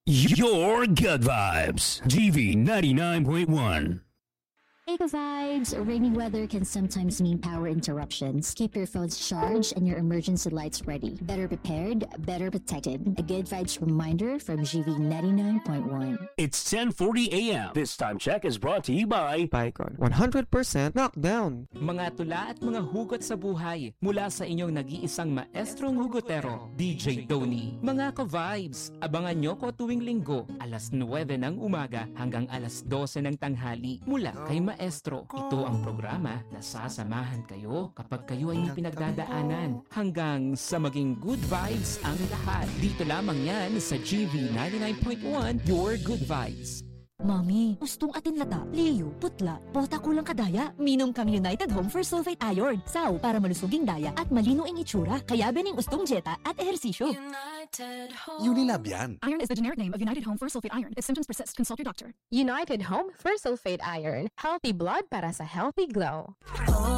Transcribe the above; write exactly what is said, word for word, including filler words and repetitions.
Your good vibes. G V ninety-nine point one. Eco vibes. Rainy weather can sometimes mean power interruptions. Keep your phones charged and your emergency lights ready. Better prepared, better protected. A good vibes reminder from G V ninety-nine point one. It's ten forty a.m. This time check is brought to you by Bicon. one hundred percent knockdown. Mga tula at mga hugot sa buhay mula sa inyong nag-iisang maestrong hugotero, D J Tony. Mga ka-vibes, abangan nyo ko tuwing linggo, alas nuwebe ng umaga hanggang alas dose ng tanghali mula kay Maestro. Ito ang programa na sasamahan kayo kapag kayo ay may pinagdadaanan hanggang sa maging good vibes ang lahat. Dito lamang yan sa G V ninety-nine point one, Your Good Vibes. Mami, gustong atin lata, liyo, putla, bota kulang kadaya. Minom kang United Home for Sulfate Iron. Saw para malusuging daya at malino ang itsura. Kaya bening ustong jeta at ehersisyo. Unilab yan. Iron is the generic name of United Home for Sulfate Iron. If symptoms persist, consult your doctor. United Home for Sulfate Iron. Healthy blood para sa healthy glow.